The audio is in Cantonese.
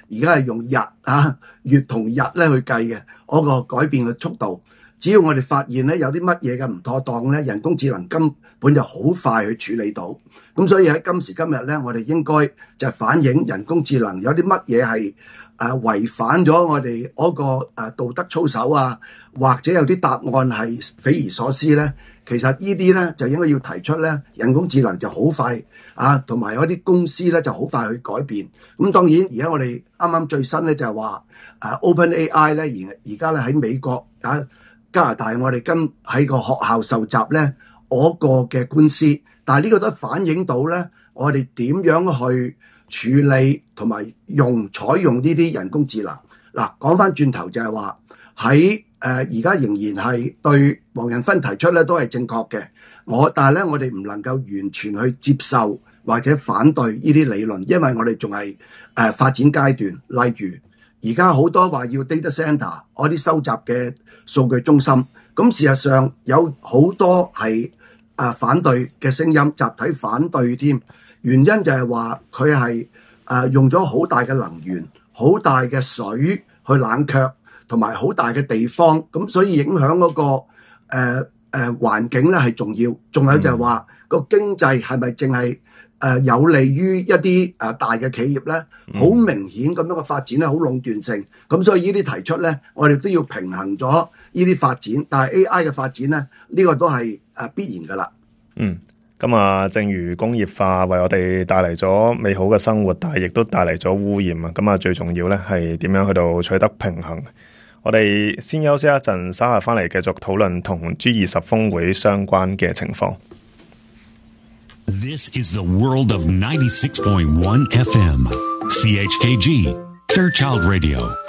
而家係用日月同日咧去計嘅嗰個改變嘅速度。只要我哋發現咧有啲乜嘢嘅唔妥當咧，人工智能根本就好快去處理到。咁所以喺今時今日咧，我哋應該就反映人工智能有啲乜嘢係違反咗我哋嗰個道德操守啊，或者有啲答案係匪夷所思咧。其實呢啲咧就應該要提出咧，人工智能就好快同埋有啲公司咧就好快去改變。咁當然而家我哋啱啱最新咧就係話OpenAI 咧而家咧喺美國加拿大我哋跟喺個學校受襲咧嗰個嘅官司，但係呢個都反映到咧我哋點樣去處理同埋採用呢啲人工智能。嗱，講翻轉頭就係話喺而家仍然係對黃仁勳提出咧都係正確嘅，但係咧我哋唔能夠完全去接受或者反對呢啲理論，因為我哋仲係發展階段。例如而家好多話要 data center 嗰啲收集嘅數據中心，咁事實上有好多係反對嘅聲音，集體反對添。原因就係話佢係用咗好大嘅能源、好大嘅水去冷卻，同埋好大嘅地方，咁所以影響嗰個環境咧係重要。仲有就係話個經濟係咪淨係有利於一啲大嘅企業咧？好明顯咁樣嘅發展咧，好壟斷性。咁所以呢啲提出咧，我哋都要平衡咗呢啲發展。但係 AI 嘅發展咧，呢個都係必然噶啦。 咁正如工業化為我哋帶嚟咗美好嘅生活，但係亦都帶嚟咗污染啊。咁最重要咧係點樣去到取得平衡？我哋先休息一陣，稍後翻嚟繼續討論同 G20 峰會相關嘅情況。 This is the world of 96.1 FM CHKG Fairchild Radio。